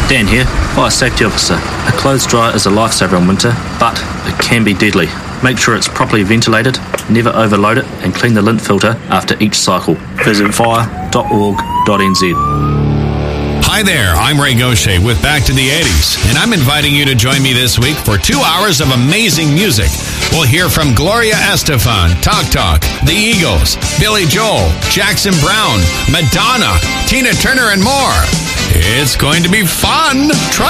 Dan here, Fire Safety Officer. A clothes dryer is a lifesaver in winter, but it can be deadly. Make sure it's properly ventilated, never overload it, and clean the lint filter after each cycle. Visit fire.org.nz. Hi there, I'm Ray Gaucher with Back to the 80s, and I'm inviting you to join me this week for 2 hours of amazing music. We'll hear from Gloria Estefan, Talk Talk, The Eagles, Billy Joel, Jackson Browne, Madonna, Tina Turner, and more. It's going to be fun. Try